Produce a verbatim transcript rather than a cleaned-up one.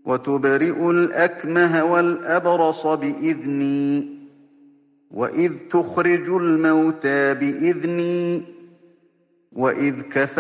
وتبرئ الأكمه والأبرص بإذني وإذ تخرج الموتى بإذني وإذ كفرت